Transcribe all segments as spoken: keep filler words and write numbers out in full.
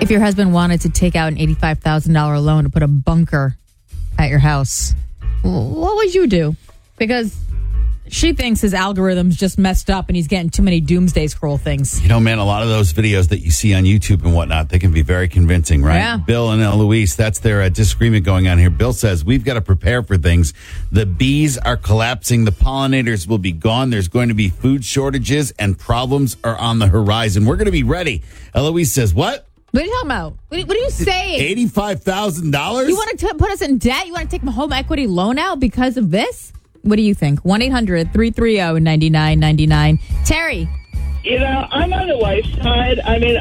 If your husband wanted to take out an eighty-five thousand dollars loan to put a bunker at your house, what would you do? Because she thinks his algorithm's just messed up and he's getting too many doomsday scroll things. You know, man, a lot of those videos that you see on YouTube and whatnot, they can be very convincing, right? Yeah. Bill and Eloise, that's their uh, disagreement going on here. Bill says, we've got to prepare for things. The bees are collapsing. The pollinators will be gone. There's going to be food shortages and problems are on the horizon. We're going to be ready. Eloise says, what? What are you talking about? What are, what are you saying? eighty-five thousand dollars? You want to put us in debt? You want to take my home equity loan out because of this? What do you think? one eight hundred three three zero nine nine nine nine. Terry. You know, I'm on the wife's side. I mean,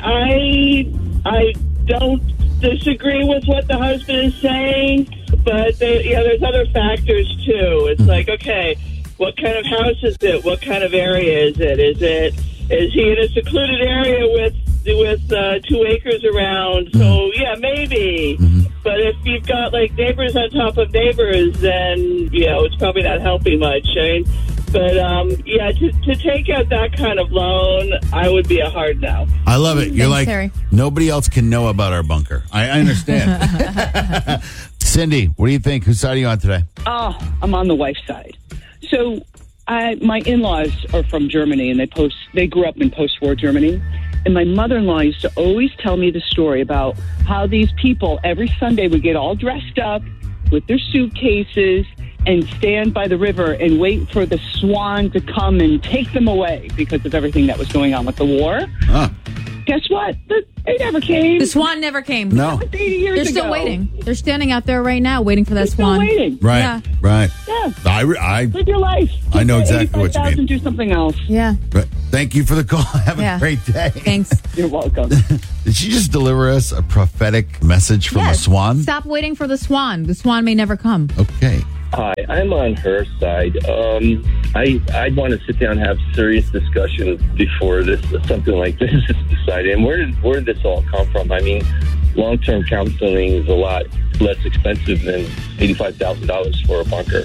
I I don't disagree with what the husband is saying, but there, you know, there's other factors too. It's like, okay, what kind of house is it? What kind of area is it? Is it is he in a secluded area with with uh, two acres around? So yeah, maybe. Mm-hmm. But if you've got like neighbors on top of neighbors, then you know it's probably not helping much. I mean, but um, yeah, to, to take out that kind of loan, I would be a hard no. I love it. You're Thanks, like, Terry. Nobody else can know about our bunker. I, I understand. Cindy, what do you think? Whose side are you on today? Oh, I'm on the wife's side. So I, my in-laws are from Germany, and they post. They grew up in post-war Germany. And my mother-in-law used to always tell me the story about how these people every Sunday would get all dressed up with their suitcases and stand by the river and wait for the swan to come and take them away because of everything that was going on with the war. Huh. Guess what? The, they never came. The swan never came. No. That was eighty years They're still ago. waiting. They're standing out there right now waiting for that They're still swan. waiting. Right, Yeah. right. Yeah. I, I, Live your life. I know Take exactly what you mean. eighty-five thousand and do something else. Yeah. right. Thank you for the call. Have Yeah. a great day. Thanks. You're welcome. Did she just deliver us a prophetic message from Yes. a swan? Stop waiting for the swan. The swan may never come. Okay. Hi, I'm on her side. Um, I I'd want to sit down and have serious discussion before this something like this is decided. And where did where did this all come from? I mean, long-term counseling is a lot less expensive than eighty-five thousand dollars for a bunker.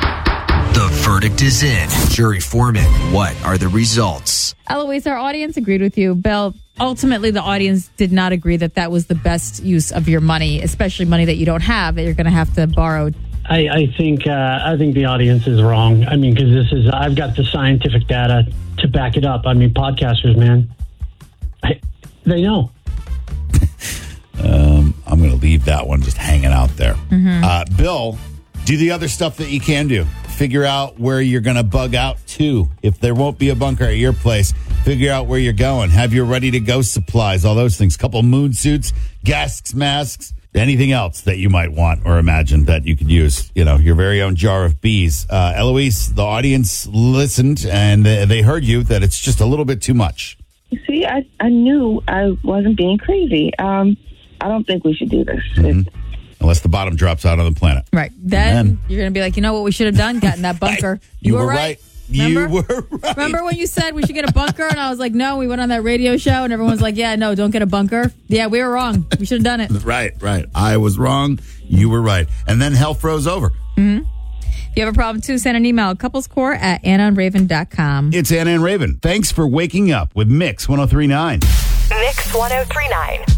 The verdict is in. Jury foreman, what are the results? Eloise, our audience agreed with you. Bill, ultimately, the audience did not agree that that was the best use of your money, especially money that you don't have, that you're going to have to borrow. I, I think uh, I think the audience is wrong. I mean, because this is I've got the scientific data to back it up. I mean, podcasters, man, I, they know. Um, I'm going to leave that one just hanging out there. Mm-hmm. Uh, Bill, do the other stuff that you can do. Figure out where you're going to bug out to. If there won't be a bunker at your place, figure out where you're going. Have your ready-to-go supplies, all those things. Couple moon suits, gas masks, anything else that you might want or imagine that you could use. You know, your very own jar of bees. Uh, Eloise, the audience listened and they heard you that it's just a little bit too much. You see, I, I knew I wasn't being crazy. Um, I don't think we should do this. Mm-hmm. Unless the bottom drops out on the planet. Right. Then, then you're going to be like, you know what we should have done? Gotten that bunker. You, you were, were right. right. You Remember? were right. Remember when you said we should get a bunker? And I was like, no, we went on that radio show and everyone's like, yeah, no, don't get a bunker. Yeah, we were wrong. We should have done it. Right, right. I was wrong. You were right. And then hell froze over. Mm-hmm. If you have a problem, too, send an email, couplescore at anna and raven dot com. It's Anna and Raven. Thanks for waking up with Mix one oh three point nine. Mix one oh three point nine.